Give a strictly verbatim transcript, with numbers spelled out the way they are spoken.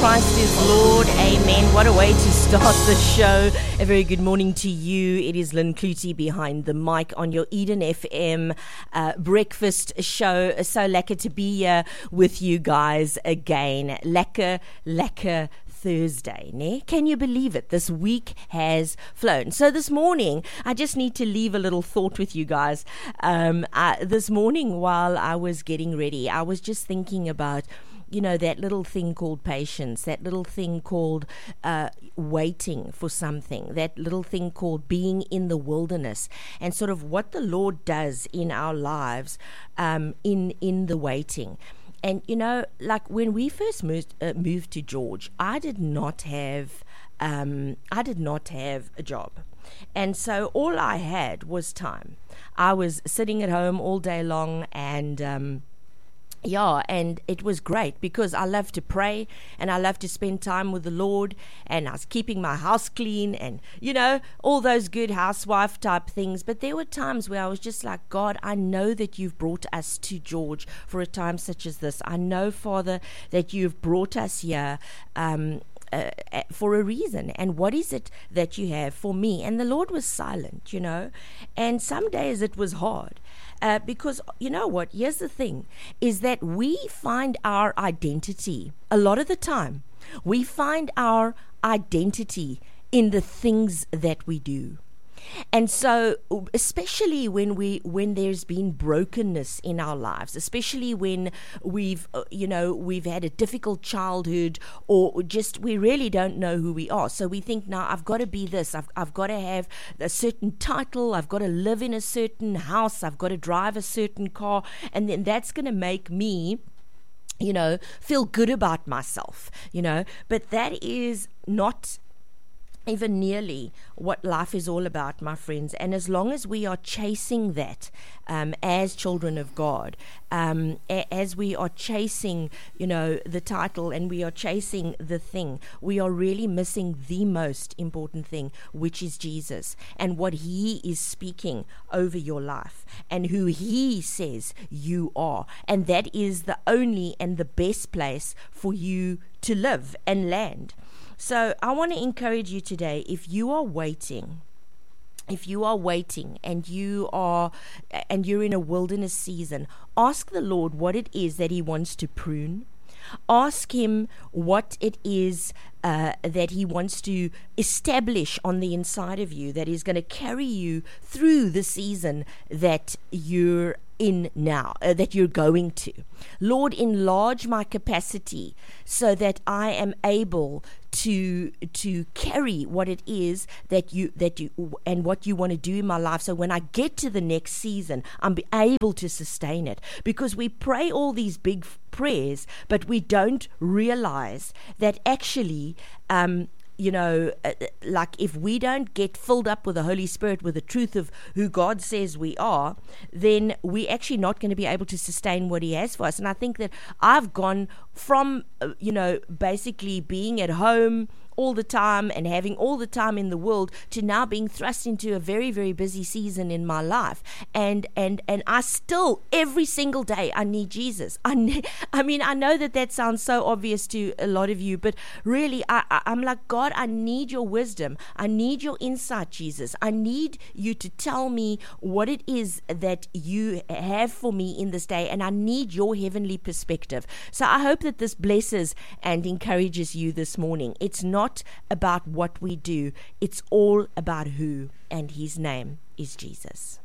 Christ is Lord. Amen. What a way to start the show. A very good morning to you. It is Lynn Clutie behind the mic on your Eden F M uh, breakfast show. So lekker to be here with you guys again. Lekker, lekker Thursday, ne? Can you believe it? This week has flown. So this morning, I just need to leave a little thought with you guys. Um, uh, this morning, while I was getting ready, I was just thinking about, you know, that little thing called patience, that little thing called uh, waiting for something, that little thing called being in the wilderness, and sort of what the Lord does in our lives um, in in the waiting. And, you know, like when we first moved, uh, moved to George, I did not have, um, I did not have a job. And so all I had was time. I was sitting at home all day long and, um, yeah, and it was great because I love to pray and I love to spend time with the Lord, and I was keeping my house clean and, you know, all those good housewife type things. But there were times where I was just like, God, I know that you've brought us to George for a time such as this. I know, Father, that you've brought us here um, uh, for a reason. And what is it that you have for me? And the Lord was silent, you know, and some days it was hard. Uh, because, you know what, here's the thing, is that we find our identity, a lot of the time, we find our identity in the things that we do. And so, especially when we when there's been brokenness in our lives, especially when we've, uh, you know, we've had a difficult childhood, or just we really don't know who we are. So we think, now I've got to be this, I've, I've got to have a certain title, I've got to live in a certain house, I've got to drive a certain car, and then that's going to make me, you know, feel good about myself, you know. But that is not even nearly what life is all about, my friends. And as long as we are chasing that um, as children of God, um, a- as we are chasing, you know, the title, and we are chasing the thing, we are really missing the most important thing, which is Jesus and what he is speaking over your life and who he says you are. And that is the only and the best place for you to live and land. So I want to encourage you today, if you are waiting, if you are waiting and you are, and you're in a wilderness season, ask the Lord what it is that he wants to prune. Ask him what it is uh, that he wants to establish on the inside of you, that is going to carry you through the season that you're in now, uh, that you're going to. Lord, enlarge my capacity so that I am able to to carry what it is that you that you and what you want to do in my life, so when I get to the next season, I'm be able to sustain it. Because we pray all these big prayers, but we don't realize that actually um you know, uh, like if we don't get filled up with the Holy Spirit, with the truth of who God says we are, then we're actually not going to be able to sustain what he has for us. And I think that I've gone from, uh, you know, basically being at home all the time and having all the time in the world to now being thrust into a very, very busy season in my life. And and and I still, every single day, I need Jesus. I ne- I mean, I know that that sounds so obvious to a lot of you, but really, I, I, I'm like, God, I need your wisdom. I need your insight, Jesus. I need you to tell me what it is that you have for me in this day, and I need your heavenly perspective. So I hope that this blesses and encourages you this morning. It's not about what we do. It's all about who, and his name is Jesus.